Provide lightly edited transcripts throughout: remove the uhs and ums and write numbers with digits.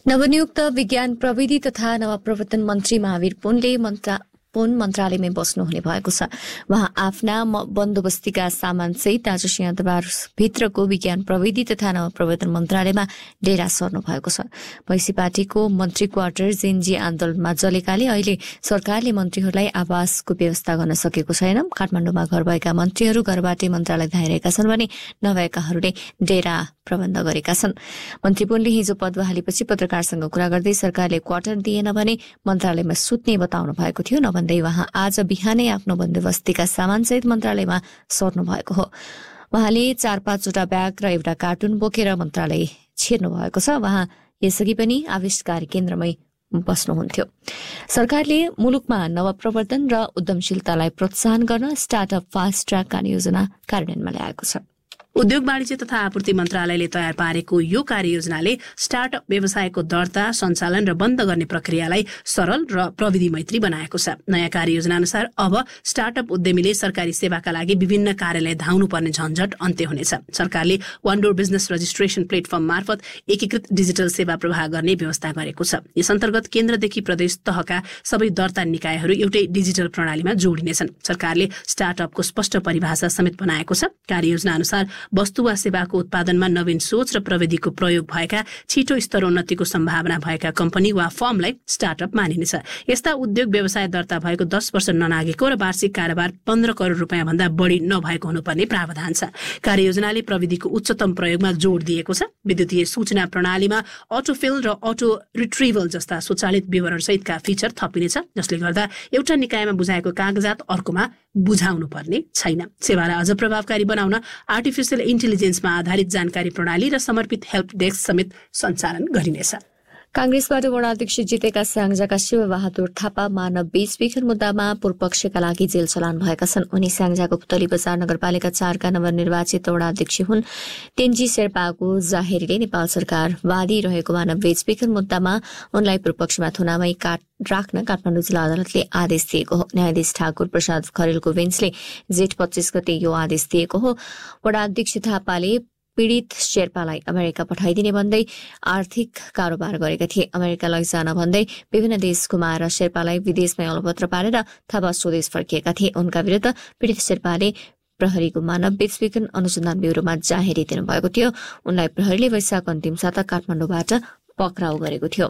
नवनियुक्त विज्ञान प्रविधि तथा नवप्रवर्तन मन्त्री महावीर पुनले पुन मन्त्रालयमै बस्नुहुने भएको छ। उहाँ आफ्ना बन्दोबस्तीका सामानसहित आज सिंहदरबार भित्रको विज्ञान प्रविधि तथा नवप्रवर्तन मन्त्रालयमा डेरा सर्नु भएको छ। भैँसी पार्टीको मन्त्री क्वार्टर जेनजी आन्दोलनमा जलेकाले अहिले सरकारले मन्त्रीहरूलाई आवासको व्यवस्था गर्न सकेको छैन। काठमाडौँमा घर भएका मन्त्रीहरू घरबाटै मन्त्रालय धाइरहेका छन् भने नभएकाहरूले डेरा प्रबन्ध गरेका छन्। मन्त्री पुनले हिजो पद बहालीपछि पत्रकारसँग कुरा गर्दै सरकारले क्वार्टर दिएन भने मन्त्रालयमा सुत्ने बताउनु भएको थियो। नभन्दै उहाँ आज बिहानै आफ्नो बन्दोबस्तीका सामानसहित मन्त्रालयमा सर्नु भएको हो। उहाँले 4-5 ब्याग र एउटा कार्टुन बोकेर मन्त्रालय छिर्नु भएको छ। उहाँ यसअघि पनि आविष्कार केन्द्रमै बस्नुहुन्थ्यो। सरकारले मुलुकमा नवप्रवर्तन र उद्यमशीलतालाई प्रोत्साहन गर्न स्टार्टअप फास्ट ट्र्याक कार्ययोजना कार्यान्वयनमा ल्याएको छ। उद्योग वाणिज्य तथा आपूर्ति मन्त्रालयले तयार पारेको यो कार्ययोजनाले स्टार्टअप व्यवसायको दर्ता, सञ्चालन र बन्द गर्ने प्रक्रियालाई सरल र प्रविधि मैत्री बनाएको छ। नयाँ कार्ययोजना अनुसार अब स्टार्टअप उद्यमीले सरकारी सेवाका लागि विभिन्न कार्यालय धाउनुपर्ने झन्झट अन्त्य हुनेछ। सरकारले one door business registration platform मार्फत एकीकृत डिजिटल सेवा प्रवाह गर्ने व्यवस्था गरेको छ। यस अन्तर्गत केन्द्रदेखि प्रदेश तहका सबै दर्ता निकायहरू एउटै डिजिटल प्रणालीमा जोडिनेछन्। सरकारले स्टार्टअपको स्पष्ट परिभाषा समेत बनाएको छ। कार्ययोजना अनुसार वस्तु वा सेवाको उत्पादनमा नवीन सोच र प्रविधिको प्रयोग भएका, छिटो स्तरोन्नतिको सम्भावना भएका कम्पनी वा फर्मलाई स्टार्टअप मानिनेछ। यस्ता उद्योग व्यवसाय दर्ता भएको 10 वर्ष ननागेको र वार्षिक कारोबार 15 करोड रुपियाँ भन्दा बढी नभएको हुनुपर्ने प्रावधान छ। कार्ययोजनाले प्रविधिको उच्चतम प्रयोगमा जोड दिएको छ। विद्युतीय सूचना प्रणालीमा अटोफिल र अटो रिट्रिभल जस्ता स्वचालित विवरणसहितका फिचर थपिनेछ, जसले गर्दा एउटा निकायमा बुझाएको कागजात अर्कोमा बुझाउनु पर्ने छैन। सेवालाई अझ प्रभावकारी बनाउन आर्टिफिसियल इन्टेलिजेन्समा आधारित जानकारी प्रणाली र समर्पित हेल्प डेस्क समेत सञ्चालन गरिनेछ। कांग्रेसबाट वडाध्यक्ष जितेका स्याङ्जाका शिवबहादुर थापा मानव बेचबिखन मुद्दामा पूर्वपक्षका लागि जेल चलान भएका छन्। उनी स्याङ्जाको पुतली बजार नगरपालिका 4 का नवनिर्वाचित वडाध्यक्ष हुन्। तेन्जी शेर्पाको जाहेरीले नेपाल सरकार वादी रहेको मानव बेचबिखन मुद्दामा उनलाई पूर्वपक्षमा थुनामै राख्न काठमाडौँ जिल्ला अदालतले आदेश दिएको हो। न्यायाधीश ठाकुर प्रसाद खरेलको बेन्चले जेठ 25 गते यो आदेश दिएको हो। वडाध्यक्ष थापाले पीड़ित शेर्पालाई अमेरिका पठाइदिने भन्दै आर्थिक कारोबार गरेका थिए। अमेरिका लैजान भन्दै विभिन्न देश घुमाएर शेर्पालाई विदेशमै अलपत्र पारेर थापा स्वदेश फर्किएका थिए। उनका विरुद्ध पीड़ित शेर्पाले प्रहरीको मानव बेचबिखन अनुसन्धान ब्युरोमा जाहेरी दिनुभएको थियो। उनलाई प्रहरीले वैशाख अन्तिम साता काठमाडौँबाट पक्राउ गरेको थियो।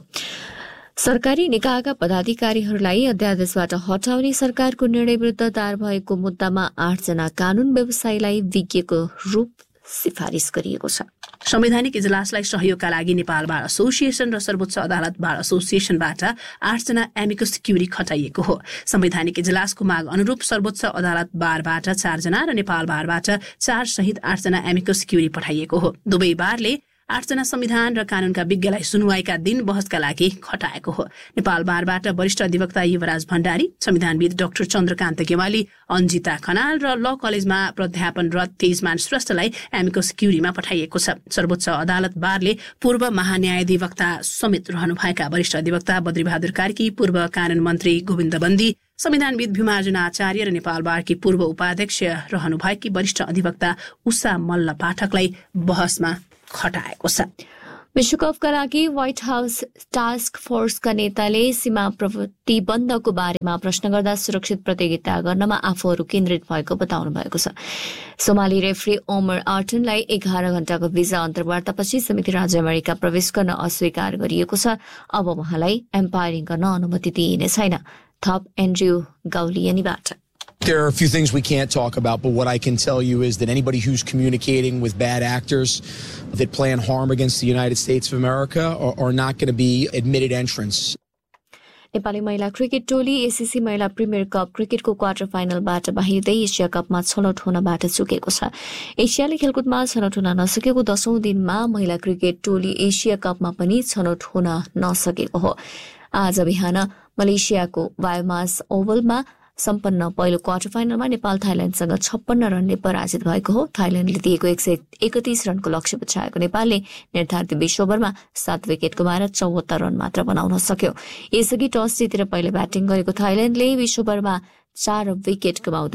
सरकारी निकायका पदाधिकारीहरूलाई अध्यादेशबाट हटाउने सरकारको निर्णय विरुद्ध दायर भएको मुद्दामा 8 जना कानून व्यवसायीलाई विज्ञको रूप सिफारिस गरिएको छ। संवैधानिक इजलासलाई सहयोगका लागि नेपाल बार एसोसिएसन र सर्वोच्च अदालत बार एसोसिएसनबाट 8 जना एमिकस क्युरी खटाइएको हो। संवैधानिक इजलासको माग अनुरूप सर्वोच्च अदालत बारबाट 4 जना र नेपाल बारबाट 4 सहित 8 जना एमिकस क्युरी पठाइएको हो। दुवै बारले 8 जना संविधान र कानूनका विज्ञलाई सुनवाईका दिन बहसका लागि खटाएको हो। नेपाल बारबाट वरिष्ठ अधिवक्ता युवराज भण्डारी, संविधानविद डाक्टर चन्द्रकान्त गेवाली, अन्जिता खनाल र ल कलेजमा प्राध्यापनरत तेजमान श्रेष्ठलाई एमिकस क्युरीमा पठाइएको छ। सर्वोच्च अदालत बारले पूर्व महान्यायाधिवक्ता समेत रहनुभएका वरिष्ठ अधिवक्ता बद्रीबहादुर कार्की, पूर्व कानून मन्त्री गोविन्द बन्दी, संविधानविद भीमार्जुन आचार्य र नेपाल बारकी पूर्व उपाध्यक्ष रहनुभएकी वरिष्ठ अधिवक्ता उषा मल्ल पाठकलाई बहसमा खटाएको छ। विश्वकपका लागि व्हाइट हाउस टास्क फोर्सका नेताले सीमा प्रतिबन्धको बारेमा प्रश्न गर्दा सुरक्षित प्रतियोगिता गर्नमा आफूहरू केन्द्रित भएको बताउनु भएको छ। सोमाली रेफ्री ओमर आर्टनलाई 11 घण्टाको भिजा अन्तर्वार्तापछि संयुक्त राज्य अमेरिका प्रवेश गर्न अस्वीकार गरिएको छ। अब उहाँलाई एम्पायरिङ गर्न अनुमति दिइने छैन। थप Andrew गाउलियनीबाट। There are a few things we can't talk about, but what I can tell you is that anybody who's communicating with bad actors that plan harm against the United States of America are not going to be admitted entrants. Nepali महिला cricket टोली ACC महिला premier cup क्रिकेटको quarter फाइनलबाट बाहिर्दै Asia कपमा छनौट हुनबाट चुकेको छ। एसियाली खेलकुदमा छनौट हुन नसकेको 10औं दिनमा महिला क्रिकेट टोली एसिया कपमा पनि छनौट हुन नसकेको हो। आज बिहान मलेसियाको वायोमास ओभलमा सम्पन्न पहिलो क्वार्टर फाइनलमा नेपाल थाइल्याण्डसँग 56 रनले पराजित भएको हो। थाइल्याण्डले दिएको 131 रनको लक्ष्य पछ्याएको नेपालले निर्धारित 20 ओभरमा 7 विकेट गुमाएर 74 रन मात्र बनाउन सक्यो। यसअघि टस जितेर पहिले ब्याटिङ गरेको थाइल्याण्डले 20 ओभरमा 4 विकेट गुमाउँदै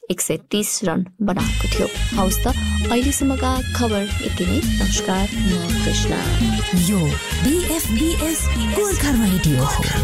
130 रन बनाएको थियो। हौस् त अहिलेसम्मका खबर यति नै। नमस्कार, म कृष्ण। यो BFBS गोर्खा रेडियो हो।